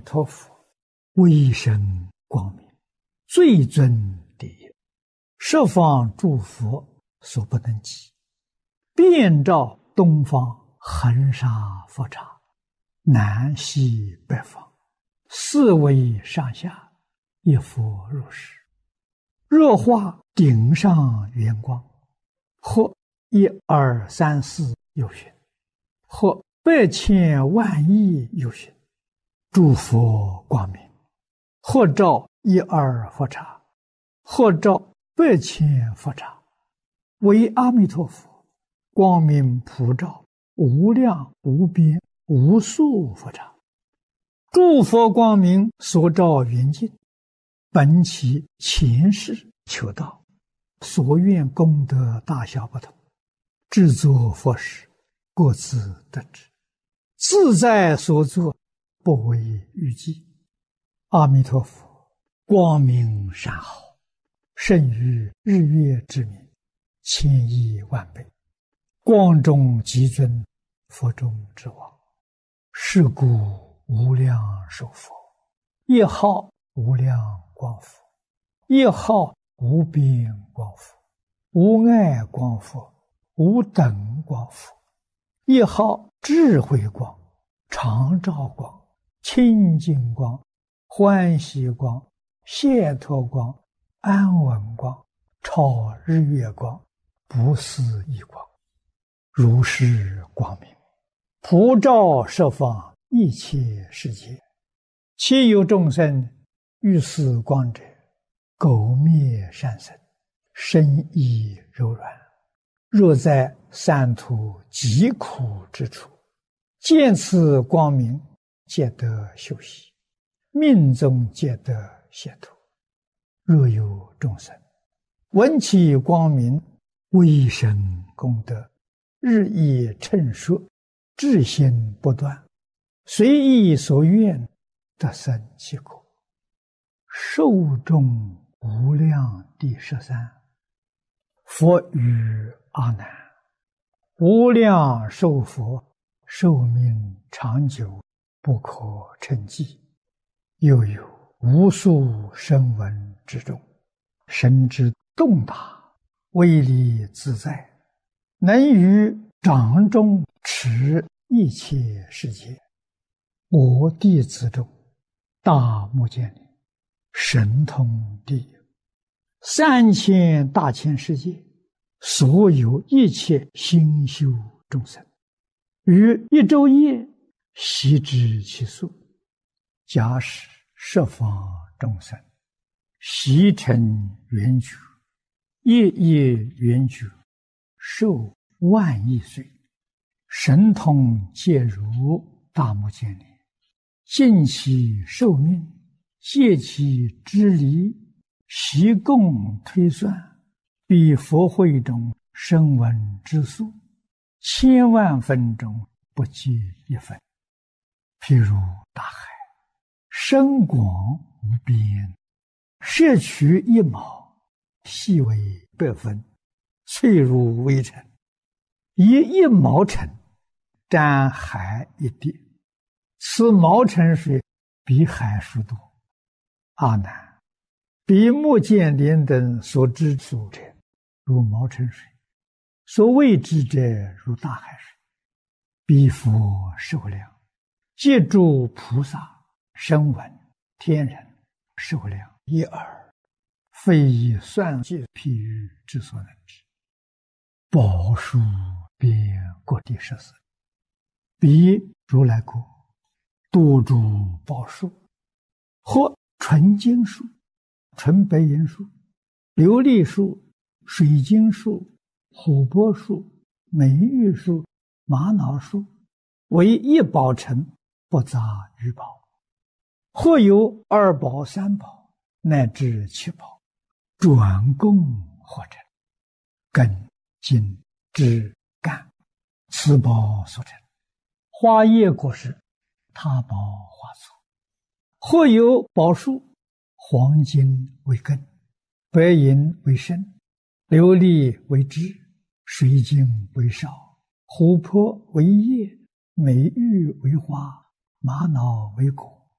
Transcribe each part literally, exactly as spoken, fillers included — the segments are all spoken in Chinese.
陀佛，威神光明，最尊第一，十方诸佛所不能及，遍照东方恒沙佛刹，南西北方，四维上下，一佛如是。若化顶上圆光，或一二三四有寻，或百千万亿有寻，诸佛光明，或照一二佛刹，或照百千佛刹，为阿弥陀佛光明普照无量无边无数佛刹。诸佛光明所照圆净，本其前世求道，所愿功德大小不同，制作佛事各自得知，自在所作，不为预计。阿弥陀佛光明善好，胜于日月之明，千亿万倍，光中极尊，佛中之王。是故无量寿佛，一号无量光佛，一号无边光佛，无碍光佛，无等光佛，一号智慧光，常照光，清净光，欢喜光，解脱光，安稳光，超日月光，不思议光，如是光明，普照十方一切世界。其有众生欲思光者，苟灭善生，身意柔软，若在三途极苦之处，见此光明，皆得休息，命中皆得解脱。若有众生闻其光明，威神功德，日益称说，至心不断，随意所愿，得生其果。寿终无量第十三。佛语阿难：无量寿佛，寿命长久，不可称计。又有无数声闻之中，神之动大，威力自在，能于掌中持一切世界。我弟子中，大目犍连神通第一，三千大千世界，所有一切心修众生，于一昼夜悉知其数。假使十方众生悉成圆觉，夜夜圆觉，寿万亿岁，神通皆如大目犍连，尽其寿命，借其之离，悉共推算，比佛会中声闻之数，千万分中不计一分。譬如大海，深广无边，摄取一毛，细为百分，脆如微尘，以一毛尘沾海一滴，此毛尘水比海数多。阿难，比目犍连等所知数者，如毛尘水；所未知者，如大海水。彼佛寿量，皆诸菩萨、声闻、天人寿量一耳，非以算计譬喻之所能知。宝树遍各地十四，彼如来国，多诸宝树，或纯金树、纯白银树、琉璃树、水晶树、琥珀树、美玉树、玛瑙树，为一宝城，不杂于宝。或有二宝、三宝，乃至七宝，转供或成，根、茎、枝、干，此宝所成。花叶果实，他宝花簇。或有宝树，黄金为根，白银为身，琉璃为枝，水晶为少，琥珀为叶，美玉为花，玛瑙为果。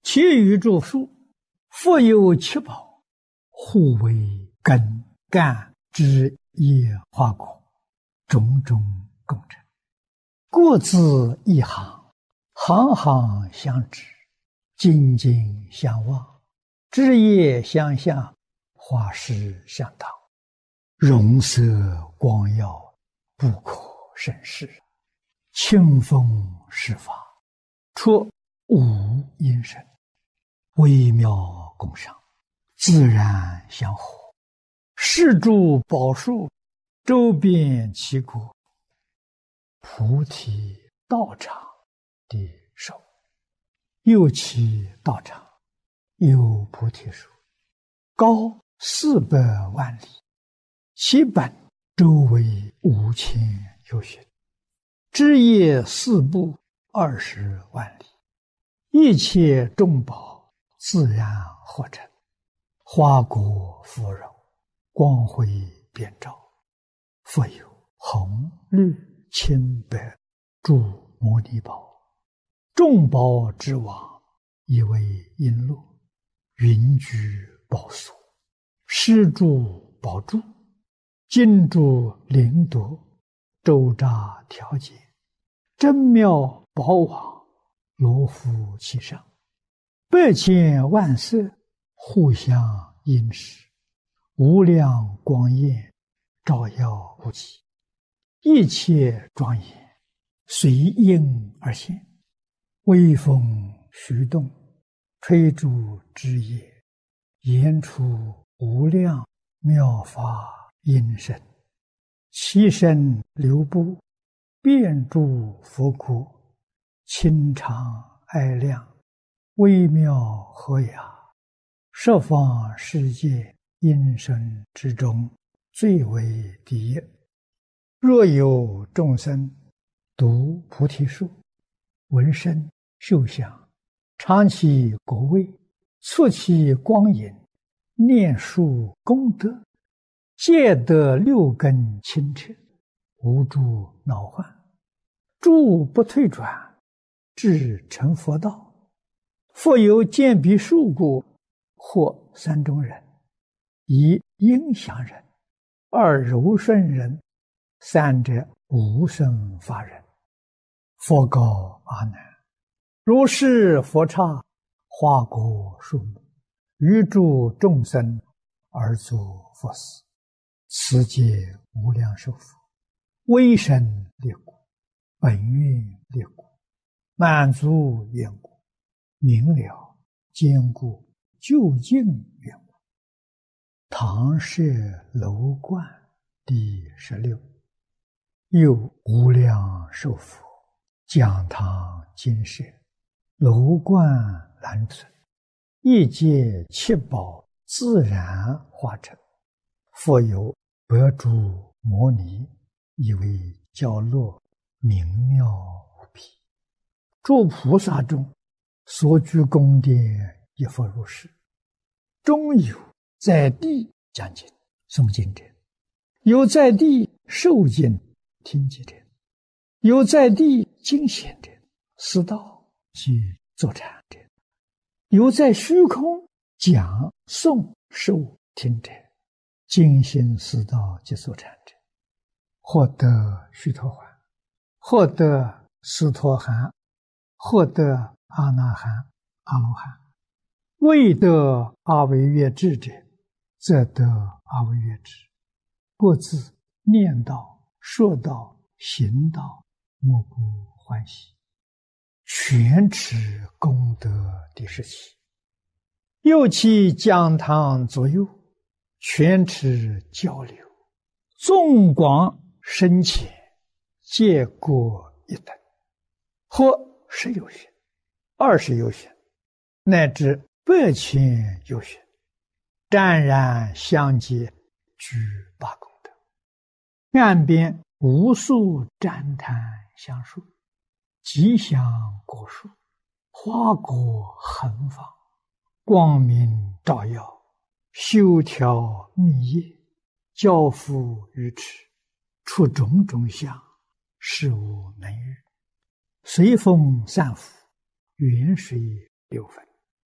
其余诸数，复有七宝，互为根、干、枝、叶、花果，种种共成，各自一行，行行相知，紧紧相望，枝叶相向，花实相当，容色光耀，不可胜视。清风施法，出无因声，微妙共赏，自然相合，是诸宝树，周遍其国，菩提道场的手，又其道场有菩提树，高四百万里，其本周围五千由旬，枝叶四部二十万里，一切众宝自然合成，花果芙蓉，光辉遍照，复有红绿青白诸摩尼宝，众宝之王，以为璎珞，云居宝所，施诸宝柱，金珠灵夺，周匝调节，真妙宝网，罗浮其上，百千万色，互相映饰，无量光焰，照耀不极，一切庄严，随应而现，微风徐动，吹逐枝叶，言出无量妙法音声，其声流布，遍诸佛国，清长哀亮，微妙和雅，十方世界音声之中，最为第一。若有众生读菩提树，闻声嗅香，尝其果味，触其光影，念树功德，皆得六根清澈，无诸恼患，诸不退转，至成佛道。复有见彼树故，或三种人：一应祥人，二柔顺人，三者无生法人。佛告阿难：如是佛刹，花果树木，于诸众生而作佛事，此皆无量寿佛，威神力故，本愿力故，满足愿故，明了坚固究竟愿故。唐舍楼观第十六。又无量寿佛，讲堂金舍，楼观栏存，一界七宝自然化成，复有百诸摩尼，以为教乐，明妙无比。诸菩萨中，所居宫殿亦复如是。中有在地讲经诵经者，有在地受经听经者，有在地经显者，思道及坐禅者，有在虚空讲诵受听者，精心思道及坐禅者，获得须陀洹，获得斯陀含，获得阿那含、阿罗汉。未得阿惟越致者，则得阿惟越致。各自念道、说道、行道，莫不欢喜，全持功德第十七。又其讲堂左右，全持交流，纵广深浅，皆各一等，或十有旬、二十有旬，乃至百千有旬，湛然相接，具八功德。岸边无数旃檀香树，吉祥果树，花果横放，光明照耀，修条密叶，交付于池，出种种相，事无能喻。随风散拂，远水流分，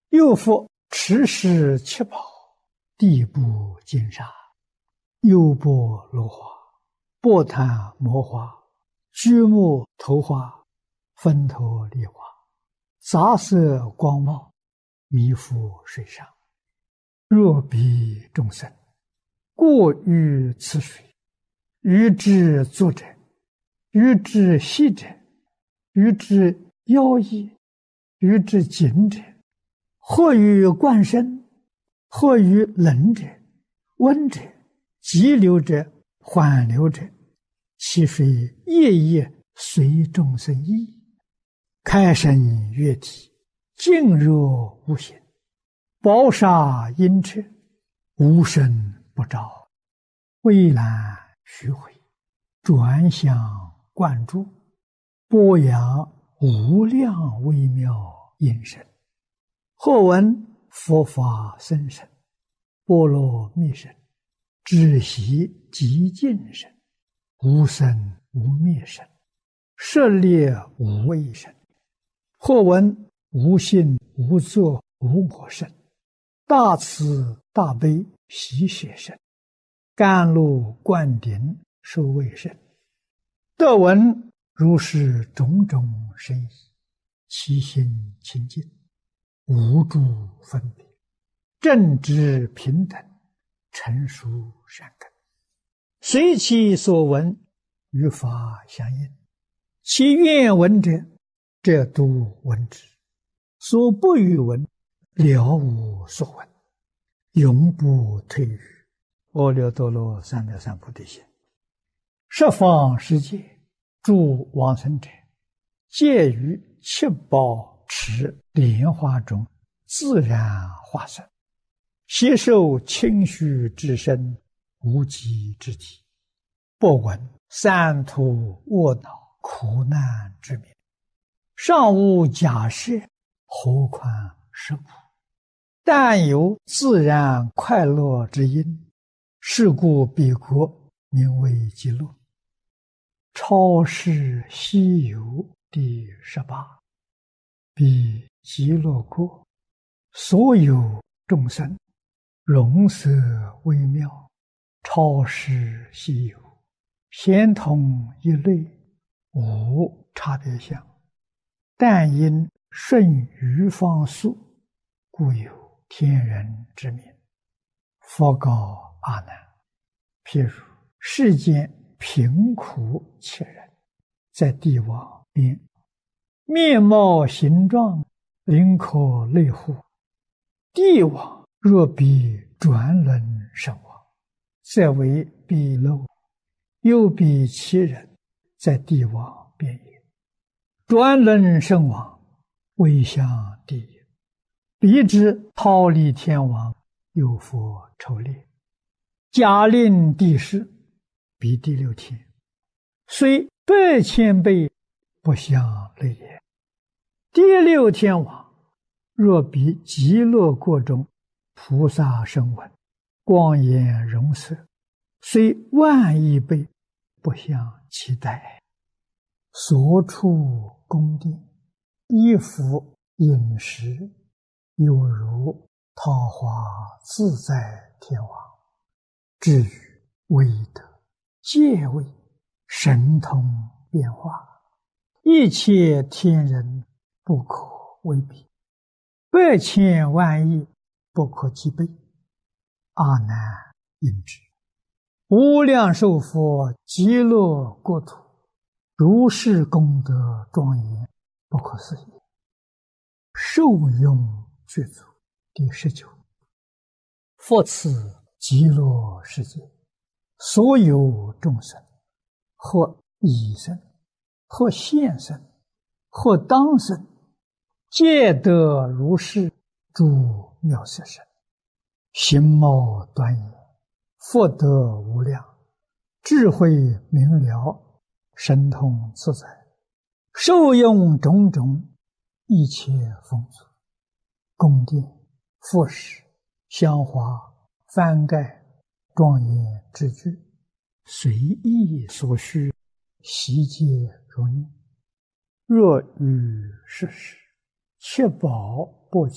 又复持世七宝，地部金沙，优波罗花，波檀摩花，居木头花，分头梨花，杂色光茂，弥覆水上。若彼众生过于此水，于之足者，于之膝者，于之腰翼，于之颈者，或于冠身，或于冷者，温者，急流者，缓流者，其水夜夜随众生意，开生月体，静若无形，宝沙阴彻，无声不照，蔚蓝虚回，转向灌注，波扬无量微妙音声。或闻佛法僧声，波罗蜜声，止息极静声，无生无灭声，舍猎无畏声。或闻无性无作无我声，大慈大悲喜舍声，甘露灌顶受卫声。得闻如是种种声意，其心清净，无诸分别，正直平等，成熟善根，随其所闻，与法相应。其愿闻者，则度闻之；所不欲闻，了无所闻，永不退于阿耨多罗三藐三菩提心。十方世界诸往生者，皆于七宝池莲花中自然化身，悉受清虚之身，无极之体，不闻三途卧恼苦难之名，尚无假设，何况实苦？但有自然快乐之因，是故彼国名为极乐。超世西游第十八。彼极乐国，所有众生，容色微妙，超世西游，偏同一类，无差别相。但因顺于方速，故有天人之名。佛告阿难：譬如世间贫苦切人，在地网边，面貌形状，灵可类乎？地网若比转轮身亡，则为彼漏；又比其人，在地网边也。转轮身亡，未向地也。彼之逃离天网，有佛筹猎，假令地势，彼第六天，虽百千倍，不相类也。第六天网，若比极乐国中菩萨声闻，光颜容色，虽万亿倍，不相期待。所处宫殿，衣服饮食，有如桃花自在天王。至于威德、戒位、神通变化，一切天人不可为比，百千万亿不可计备。阿难应知，无量寿佛极乐国土，如是功德庄严，不可思议。受用具足第十九。复此极乐世界，所有众生，或已生，或现生，或当生，皆得如是诸妙色身，形貌端严，福德无量，智慧明了，神通自在，受用种种一切丰足，宫殿、服饰、香花、幡盖、庄严之具，随意所需，悉皆如念。若于世时，七宝